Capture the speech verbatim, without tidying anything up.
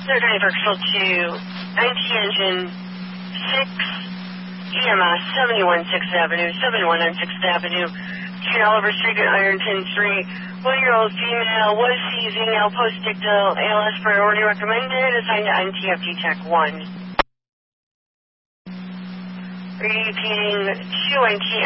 Third driver control two, nineteen engine, six, E M S, seventy-one sixth Avenue, seventy-one on sixth Avenue, Street Oliver Street at Ironton three, one-year-old female, was seizing, L post-dictal, A L S priority recommended, assigned to N T F D Tech one. Repeating two N T